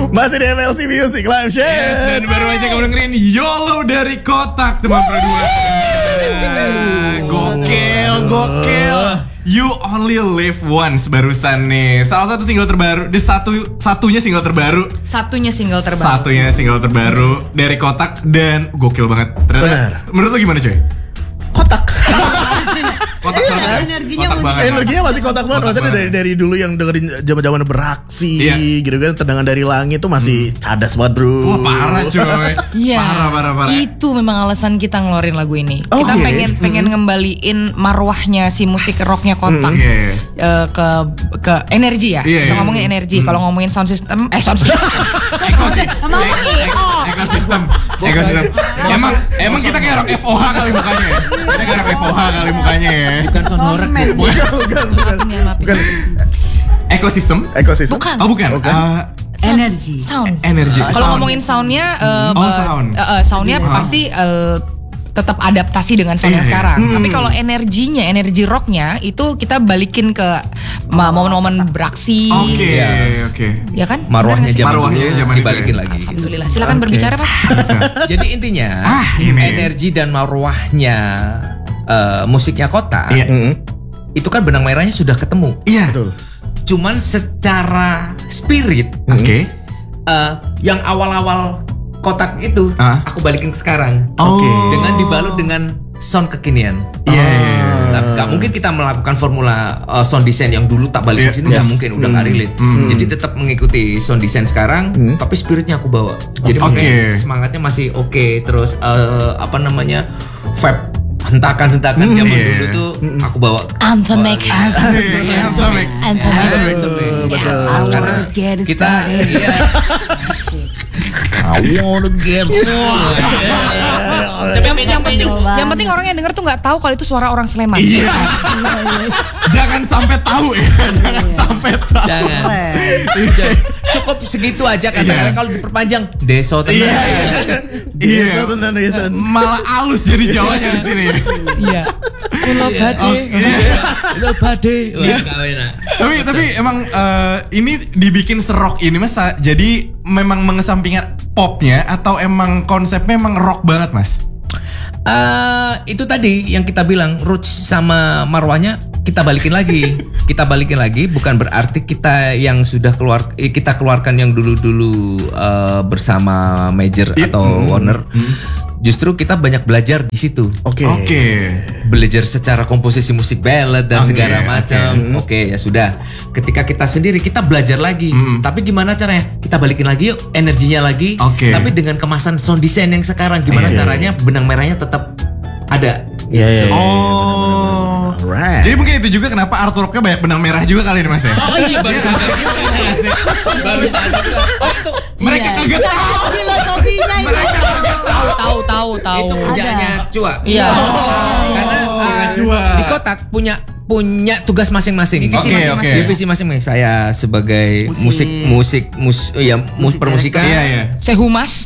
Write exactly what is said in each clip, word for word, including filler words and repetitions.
Masih di M L C Music Live Show. Yes, dan baru aja kamu dengerin YOLO dari Kotak, teman berdua. Gokil, gokil. You Only Live Once barusan nih. Salah satu single terbaru, di satu satunya single terbaru. Satunya single terbaru. Satunya single terbaru dari Kotak dan gokil banget. Ternyata. Benar. Menurut lo gimana, coy? Kotak. Kotak Iya, banget. energinya Kotak masih- banget. Energinya masih kotak banget. Kotak Maksudnya banget. dari dari dulu yang dengerin zaman-zaman beraksi Iya. gitu kan, tendangan dari langit tuh masih cadas banget, bro. Wah, parah coy. Iya. Parah, parah, parah. Itu memang alasan kita ngeluarin lagu ini. Oke. Kita pengen pengen ngembaliin marwahnya si musik rocknya Kotak. Iya, iya. Eh, ke ke energi ya. Iya, Kita iya. ngomongin energi. Kalau ngomongin sound system, eh sound system. Ekosis- ekosistem ekosistem emang emang kita kayak orang F O H kali mukanya ya kita kayak orang F O H kali mukanya ya Bukan sound horror. Bukan, bukan, bukan. Maafin ya, maafin. Bukan ekosistem ekosistem. Bukan. oh bukan, Bukan. Uh, Energi. Sound. energi Kalau Sound. ngomongin soundnya, eh, Oh, eh, sound. eh, eh, soundnya Iya. pasti eh, tetap adaptasi dengan sound Iya, yang iya. sekarang. Hmm. Tapi kalau energinya, energi rocknya itu kita balikin ke ma- momen-momen beraksi. oke Iya. oke Ya kan? Marwahnya Benar nggak sih? zaman Marwahnya dulu zaman itu dibalikin ya. lagi. Alhamdulillah. Silakan Oke. berbicara, Mas. Jadi intinya Ah, ini. energi dan marwahnya eh, musiknya Kotak Iya. Mm-mm. itu kan benang merahnya sudah ketemu. iya Betul. Cuman secara spirit oke eh, yang awal-awal Kotak itu Ah. aku balikin ke sekarang oh dengan dibalut dengan sound kekinian. iya iya, iya. Nah, nggak mungkin kita melakukan formula uh, sound design yang dulu tak balik Iya, ke sini nggak yes. mungkin, udah nggak Hmm. relate. Hmm. Jadi tetap mengikuti sound design sekarang, Hmm. tapi spiritnya aku bawa. Jadi Oke. mungkin semangatnya masih oke. Terus uh, apa namanya vibe hentakan-hentakan Hmm, zaman iya. dulu tuh aku bawa. Anthemic. asik Iya. Anthemic. Anthemic. Betul, betul. Karena Get it kita started. iya. I wanna get Yang, yang penting, yang penting orang yang denger tuh nggak tahu kalau itu suara orang Sleman. Iya. Jangan sampai tahu ya. Jangan sampai tahu. Jangan. Cukup segitu aja kadang-kadang kalau diperpanjang deso Iya. tenang. Iya. Iya, benar, iya. Malah halus jadi Jawanya di sini. Iya. Kulo Oh, iya. Kulo bade. Wah, gak enak. tapi tapi emang eh, ini dibikin serok ini mas, jadi memang mengesampingkan popnya atau emang konsepnya emang rock banget mas? Eh, itu tadi yang kita bilang roots sama marwahnya kita balikin lagi. Kita balikin lagi bukan berarti kita yang sudah keluar eh, kita keluarkan yang dulu-dulu eh, bersama Major Iya. atau Hmm. Warner. Justru kita banyak belajar di situ. Oke. Oke. Belajar secara komposisi musik ballad dan Oke, segala oke. macam. Oke, ya sudah. Ketika kita sendiri kita belajar lagi. Mm. Tapi gimana caranya? Kita balikin lagi yuk energinya lagi. Oke. Tapi dengan kemasan sound design yang sekarang gimana Iya. caranya benang merahnya tetap ada. Iya, iya, iya. Oh. Alright. Jadi mungkin itu juga kenapa artworknya banyak benang merah juga kali ini mas ya? Oh iya baru sadar juga sih. Baru sadar juga. Oh itu Mereka kaget tahu. Filosofinya itu. Mereka kaget tahu. Tahu tahu tahu. itu kerjanya Cua. Iya. Karena uh, Cua. di Kotak punya punya tugas masing-masing. Divisi Oke, masing-masing. oke. Divisi masing-masing. Saya sebagai musik musik mus ya mus permusikan. Iya iya. Saya humas.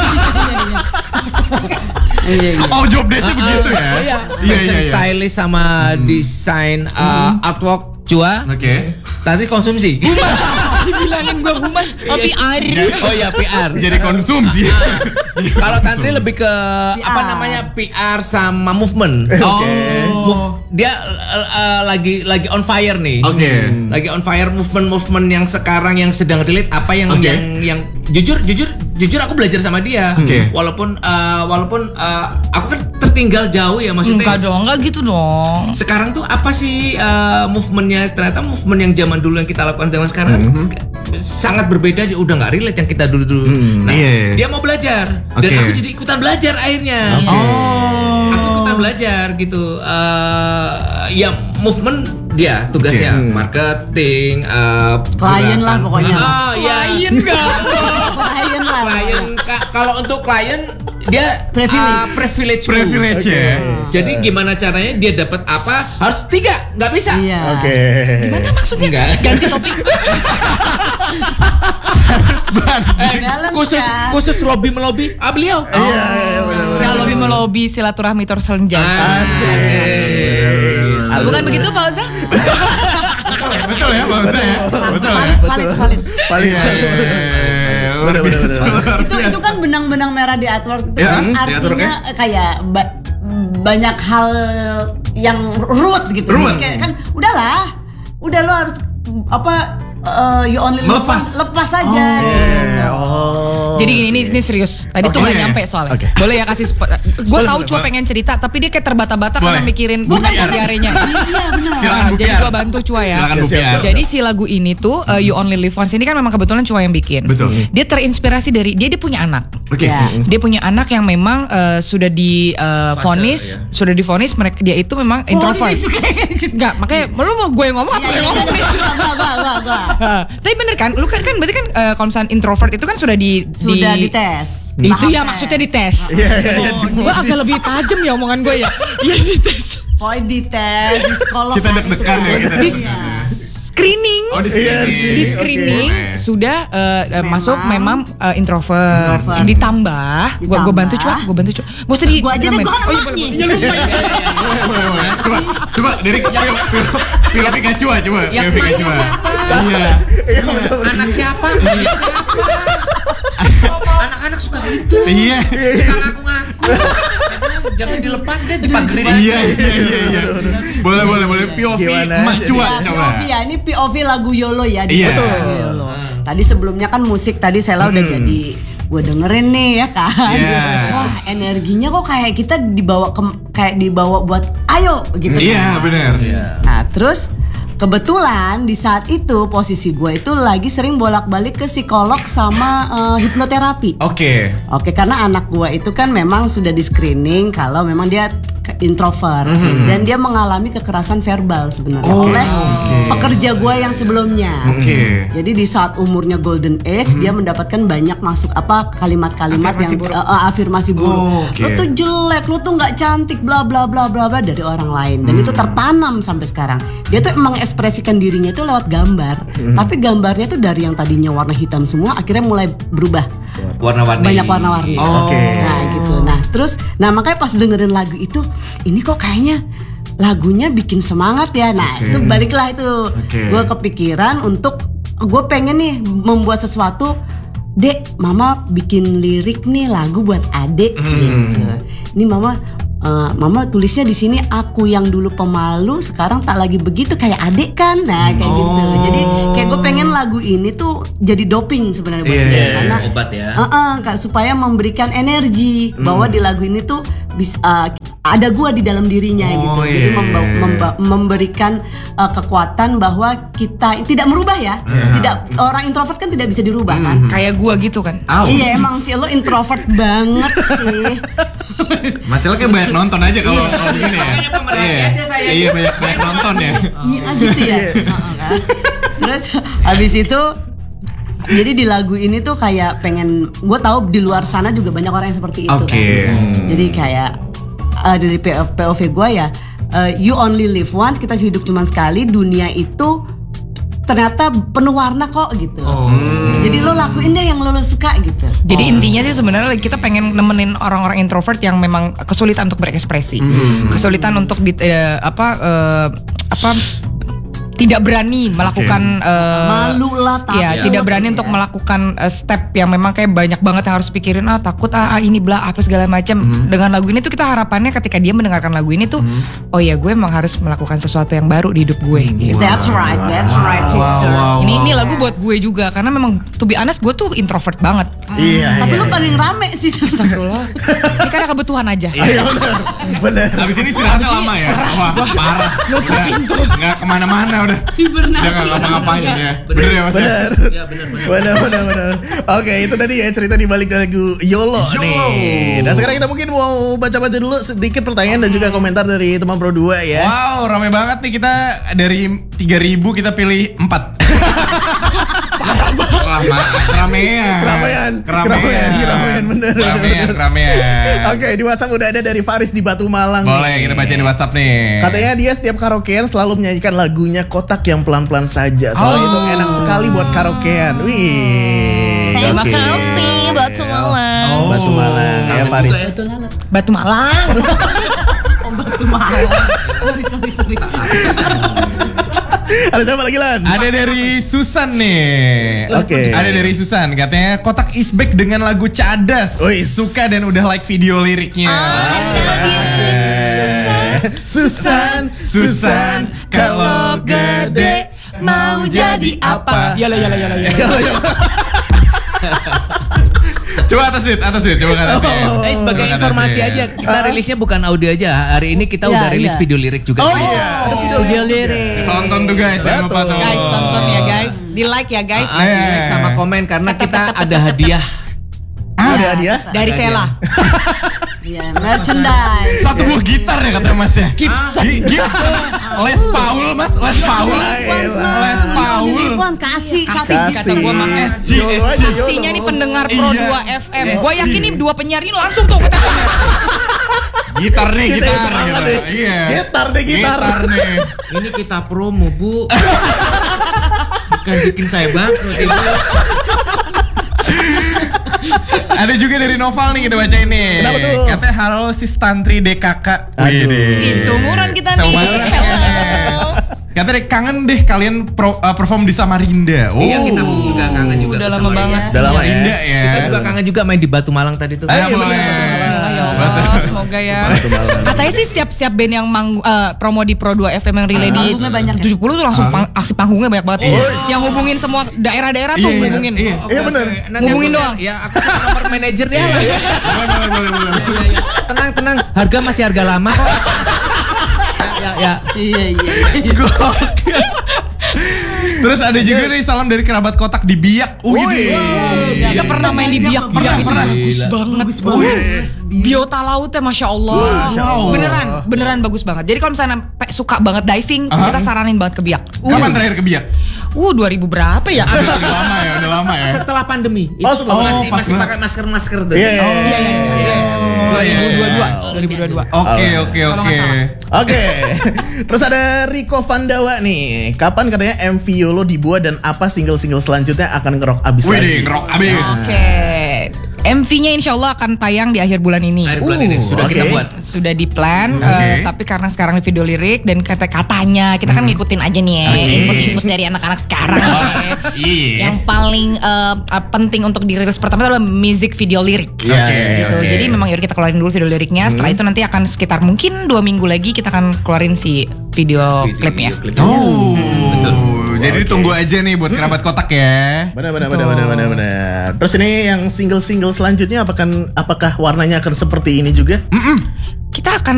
Iya, iya. Oh job desk-nya begitu ya? Oh iya, Iya fashion iya iya. stylist sama desain uh, artwork Cua. Oke. Tadi konsumsi. Dibilangin gue humas. Oh, P R. Oh iya P R. Jadi konsumsi. Kalau Tantri lebih ke apa namanya P R sama movement. Oke. Move- dia uh, uh, lagi lagi on fire nih. Oke. Lagi on fire movement-movement yang sekarang yang sedang relate apa yang Oke. yang yang jujur jujur jujur aku belajar sama dia. Oke. Walaupun uh, walaupun uh, aku kan tertinggal jauh ya maksudnya. Enggak dong, enggak gitu dong. Sekarang tuh apa sih uh, movementnya? Ternyata movement yang zaman dulu yang kita lakukan zaman sekarang sangat berbeda. Udah nggak relate yang kita dulu dulu. Nah, iya. dia mau belajar dan Oke. aku jadi ikutan belajar akhirnya. Oh. Aku ikutan belajar gitu. Uh, ya movement dia tugasnya Oke. marketing, uh, Klien lah gerakan- pokoknya. Ah, ya. Klien nggak? Klien lah. Klien. Ka- Kalau untuk klien dia Privilege. uh, privilege. Privilege ya. Jadi gimana caranya dia dapat apa? Harus tiga, nggak bisa. Iya. Oke. Gimana maksudnya? Enggak. Ganti topik. Harus banding. Eh, Balance khusus kan? khusus lobby melobi, ah beliau. Iya, iya, benar-benar. Kalau lebih melobi silaturahmi terus terjalin. Asik. Bukan begitu Pak Oza? Betul ya, Pak Ustaz ya? Betul ya? Valid, valid. Paling Iya, iya, iya, iya. benar, benar, benar. Luar itu biasa. itu kan benang-benang merah di artwork itu Ya, kan di artinya artworknya. eh, kayak ba- banyak hal yang root gitu. Root. Jadi kayak kan udahlah, udah lo harus apa eh, you only live Melepas. once, lepas aja. Iya, oh. Jadi gini, ini, ini serius. Tadi tuh Oke. gak nyampe soalnya. Oke. Boleh ya kasih sp- Gue tahu cuma pengen cerita, tapi dia kayak terbata-bata karena Boleh. mikirin Bukan, bukan diarenya. Iya benar. Silakan Bu Jadi Piar. gue bantu Cua ya. Silakan Bu Siap, siap, Piar. siap. Jadi si lagu ini tuh uh, You Only Live Once ini kan memang kebetulan Cua yang bikin. Betul. Dia terinspirasi dari dia dia punya anak. Oke. Ya. Dia punya anak yang memang uh, sudah di uh, vonis, sudah divonis mereka dia itu memang introvert. Enggak, makanya lu mau gue yang ngomong atau lu yang ngomong nih? Gua gua gua gua. Uh, tapi bener kan, lu kan kan berarti kan uh, kalau misalnya introvert itu kan sudah di Sudah di, dites. Itu Tahap ya tes. maksudnya dites. Iya, iya, iya. Oh, gue agak lebih tajam ya omongan gue ya. Iya dites. Pokoknya dites, di sekolah. Kita deg-degan ya kita. Di screening. Oh, di Iya, sini. Di Oke. screening Oke. sudah uh, uh, Memang. masuk memang uh, introvert. Introvert. Ditambah, gue gue Ditambah. bantu Cua, gue bantu Cua. Gak usah di. Gua aja deh, dramain. gua kan Oh, iya, emaknya. boleh, boleh. Iya, lupa ya. Boleh, boleh, boleh. Coba, coba dari Pio Pikachu coba. Yang Pio Pikachu. Iya. Anak siapa? Anak siapa? Anak-anak suka gitu. Iya. Suka ngaku-ngaku. Jangan- Jangan dilepas deh, dipagerin aja. Iya, iya, iya, iya. Boleh, boleh, boleh. P O V Gimana Emak jadi? Cua Ya, coba. P O V ya, ini P O V lagu YOLO ya. di Iya. lagu YOLO. Tadi sebelumnya kan musik tadi Sela udah jadi gue dengerin nih ya kan. Iya. Wah energinya kok kayak kita dibawa ke kayak dibawa buat ayo gitu. Iya, kan. benar. Nah terus kebetulan di saat itu posisi gue itu lagi sering bolak-balik ke psikolog sama eh, hipnoterapi. Oke. Oke, karena anak gua itu kan memang sudah di screening kalau memang dia ke- introvert dan dia mengalami kekerasan verbal sebenarnya Oh, oleh oke. pekerja gua yang sebelumnya. Oke. Jadi di saat umurnya golden age dia mendapatkan banyak masuk apa kalimat-kalimat Afirmasi yang buruk. eh, eh, afirmasi buruk. Oh, oke. Lu tuh jelek, lu tuh nggak cantik, bla bla bla bla bla dari orang lain dan itu tertanam sampai sekarang. Dia tuh emang ekspresikan dirinya itu lewat gambar, tapi gambarnya tuh dari yang tadinya warna hitam semua akhirnya mulai berubah. Warna-warni. Banyak warna-warni. Oh. Oke. Nah gitu. Nah terus, nah makanya pas dengerin lagu itu, ini kok kayaknya lagunya bikin semangat ya. Nah Oke. itu baliklah itu, Oke. gue kepikiran untuk gue pengen nih membuat sesuatu. Dek, mama bikin lirik nih lagu buat adek gitu. Ini mama, eh, mama tulisnya di sini aku yang dulu pemalu sekarang tak lagi begitu kayak adek kan. Nah kayak gitu. Jadi kayak gue pengen lagu ini tuh jadi doping sebenarnya buat Iya, dia iya, karena Obat ya. Heeh, Kak, supaya memberikan energi bahwa di lagu ini tuh bisa uh, ada gua di dalam dirinya Oh, gitu. iya, Jadi iya, memba- iya. memba- memberikan uh, kekuatan bahwa kita tidak merubah ya. Tidak orang introvert kan tidak bisa dirubah kan. Kayak gua gitu kan. Au. Iya emang sih lo introvert banget sih. Masalah kayak banyak nonton aja kalau kalau begini ya. Makanya pemerhati Iya. aja saya. Iya, banyak banyak nonton ya. Iya gitu ya. Heeh, kan. Terus habis itu jadi di lagu ini tuh kayak pengen gue tahu di luar sana juga banyak orang yang seperti itu Oke. kan. Jadi kayak uh, dari P O V gue ya uh, you only live once, kita hidup cuma sekali, dunia itu ternyata penuh warna kok gitu. Jadi lo lakuin deh yang lo, lo suka gitu. Jadi intinya sih sebenarnya kita pengen nemenin orang-orang introvert yang memang kesulitan untuk berekspresi, kesulitan untuk di, eh, apa eh, apa tidak berani melakukan eh, Malu lah, takut. ya tidak berani untuk melakukan eh, step yang memang kayak banyak banget yang harus pikirin, ah takut ah, ah, ini bla apa segala macam. Dengan lagu ini tuh kita harapannya ketika dia mendengarkan lagu ini tuh oh ya gue emang harus melakukan sesuatu yang baru di hidup gue gitu. That's right, that's right sister. wow, Ini ini wow. lagu buat gue juga karena memang to be honest gue tuh introvert banget. Iya, Tapi iya. lo paling rame sih. Astagfirullah. Ini karena kebutuhan aja. Iya benar. Benar. Habis ini istirahatnya lama ya. Wah, parah. Udah nggak kemana-mana udah. Hibernasi. Udah nggak ngapa-ngapain ya. Bener ya Mas? ya? Benar. Ya benar-benar. Benar, benar, benar. Oke, itu tadi ya cerita di balik lagu YOLO, YOLO. nih. Dan sekarang kita mungkin mau baca-baca dulu sedikit pertanyaan dan juga komentar dari teman Pro dua ya. Wow, rame banget nih kita dari tiga ribu kita pilih empat. Wah, ma- keramaian. Keramaian. Keramaian. Keramaian, keramaian, bener, bener, Keramaian, bener. keramaian. Oke, di WhatsApp udah ada dari Faris di Batu Malang. Boleh nih. kita bacain di WhatsApp nih. Katanya dia setiap karaokean selalu menyanyikan lagunya Kotak yang pelan-pelan saja. Soalnya Oh. itu enak sekali buat karaokean. Wih. Terima oke. kasih Batu Malang. Oh. Batu Malang ya Kangen Faris. juga ya tuh, Lalat. Batu Malang. Oh batu mahal. Sorry sorry sorry. Ada siapa lagi Lan? Ada dari Susan nih. Oke. Ada dari Susan, katanya kotak is back dengan lagu Cadas. Wih. Suka dan udah like video liriknya. Susan, Susan, kalau gede mau jadi apa? Yalah yalah yalah yalah. Coba atas Dit, atas Dit, coba atas Dit. Eh, sebagai Coba atas informasi Dit. aja, kita rilisnya bukan audio aja. Hari ini kita Ya, udah rilis iya. video lirik juga. Oh iya, ada video Video lirik. lirik. Tonton tuh guys, jangan lupa Betul. tuh. Guys, tonton ya guys. Di like ya guys. Ah, di like sama komen karena kita ada hadiah. Ah, ada hadiah. Dari Sela. Iya, merchandise. Satu buah gitar ya kata Mas ya. Gibson. Gi- Gibson. Les Paul Mas, Les Paul. Les Paul. Telepon kasih Kasih sih kata gua mah. S G, Yolo S aja, G. yolo. Saksinya nih pendengar Pro Iya. dua F M. S Gue G. yakin nih dua penyiar ini langsung tuh ke telepon. Gitar nih, Kita gitar. yang semangat gitu. nih. Iya. Gitar deh, gitar. nih. Ini kita promo, Bu. Bukan bikin saya bangkrut, Ibu. Ada juga dari Noval nih kita baca ini. Kenapa tuh? Katanya halo sis Tantri D K K. Aduh. Widih. Seumuran kita nih. Seumuran. Hello. Katanya kangen deh kalian pro- uh, perform di Samarinda. Oh. Iya, kita juga kangen juga. Udah ke lama Samarinda. banget. Udah lama ya. Samarinda ya. Kita juga kangen juga main di Batu Malang tadi tuh. Ayo, Ayo, bener, boleh. bener. Ya Allah, semoga ya. Batu Malang. Katanya sih setiap-setiap band yang mang, eh, promo di Pro dua F M yang relay di Panggungnya banyak ya? tujuh puluh tuh langsung pang- aksi panggungnya banyak banget. Iya. Yang hubungin semua daerah-daerah tuh Iya, iya, hubungin. iya. Iya bener. Nanti Hubungin aku doang. share- Ya, aku share nomor manajer dia lah. Boleh, boleh, boleh, boleh. Ya, ya. Tenang, tenang. Harga masih harga lama kok. Ya, ya. Iya, iya. Gokil. Terus ada juga nih salam dari kerabat kotak di Biak. Wih, Wih. deh. Kita pernah main di Biak, Pernah, Biak itu pernah. bagus Gila. banget. Wih. Biota lautnya Masya Allah. Masya Allah. Beneran, beneran bagus banget. Jadi kalau misalnya pe- suka banget diving, Aha. kita saranin banget ke Biak. Kapan terakhir ke Biak? Uh, dua ribu berapa ya? Udah lama ya, udah lama ya. Setelah pandemi. Oh, setelah masih pandemi. masih Pas pakai masker-masker tuh. Iya, iya, Iya, iya, iya. dua ribu dua puluh dua. dua ribu dua puluh dua. Oke, oke, Kalau oke. nggak salah. Oke. Terus ada Riko Vandawa nih. Kapan katanya M V Yolo dibuat dan apa single-single selanjutnya akan ngerok abis Wih, deh, lagi? ngerok abis. Oke. M V-nya insya Allah akan tayang di akhir bulan ini. Akhir bulan Uh, ini sudah kita oke. buat. Sudah di plan, Oke. eh, tapi karena sekarang di video lirik dan kata-katanya kita kan ngikutin aja nih ya, Oke. input-input dari anak-anak sekarang. ya. Iya. Yang paling eh, eh, penting untuk dirilis pertama itu adalah music video lirik. Iya, Oke, Gitu. oke. Jadi memang yaudah kita keluarin dulu video liriknya. Setelah itu nanti akan sekitar mungkin dua minggu lagi kita akan keluarin si video, Video- klipnya. video klipnya. Oh, Betul. Jadi tunggu aja nih buat kerabat kotak ya. Benar, benar, benar, benar, benar, benar. Terus ini yang single-single selanjutnya apakah apakah warnanya akan seperti ini juga? Kita akan